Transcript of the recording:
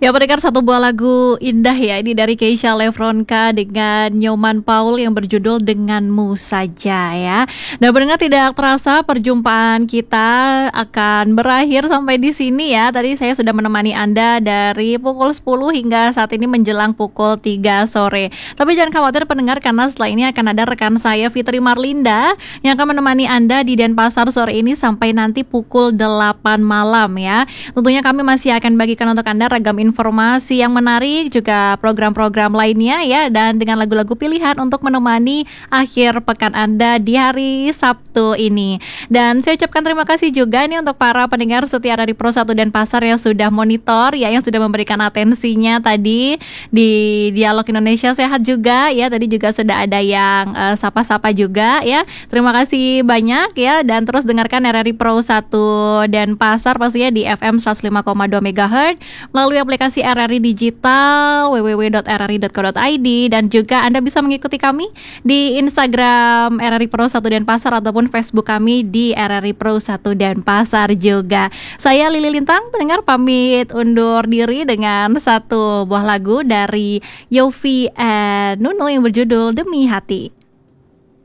Ya, pendengar, satu buah lagu indah ya ini dari Keisha Lefronka dengan Nyoman Paul yang berjudul Denganmu Saja ya. Nah, pendengar, tidak terasa perjumpaan kita akan berakhir sampai di sini ya. Tadi saya sudah menemani Anda dari pukul 10 hingga saat ini menjelang pukul 3 sore. Tapi jangan khawatir pendengar, karena setelah ini akan ada rekan saya Fitri Marlinda yang akan menemani Anda di Denpasar sore ini sampai nanti pukul 8 malam ya. Tentunya kami masih akan bagikan untuk Anda ragam informasi yang menarik, juga program-program lainnya ya, dan dengan lagu-lagu pilihan untuk menemani akhir pekan Anda di hari Sabtu ini. Dan saya ucapkan terima kasih juga nih untuk para pendengar setia dari Pro 1 Denpasar yang sudah monitor ya, yang sudah memberikan atensinya tadi di Dialog Indonesia Sehat juga ya. Tadi juga sudah ada yang sapa-sapa juga ya. Terima kasih banyak ya, dan terus dengarkan RRI Pro 1 Denpasar pastinya di FM 105,2 MHz melalui aplikasi RRI Digital www.rri.co.id, dan juga Anda bisa mengikuti kami di Instagram RRI Pro 1 Denpasar ataupun Facebook kami di RRI Pro 1 Denpasar juga. Saya Lili Lintang, pendengar, pamit undur diri dengan satu buah lagu dari Yofi and Nuno yang berjudul Demi Hati.